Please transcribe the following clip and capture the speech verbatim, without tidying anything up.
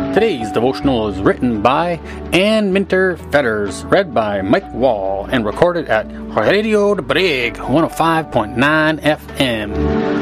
Today's devotional is written by Ann Minter Fetters, read by Mike Wall, and recorded at Radio de Brig one oh five point nine F M.